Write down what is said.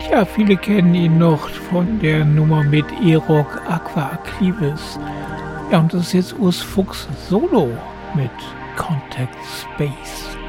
Ja, viele kennen ihn noch von der Nummer mit E-Rock Aqua Clivis. Ja, und das ist jetzt Urs Fuchs Solo mit Contact Space.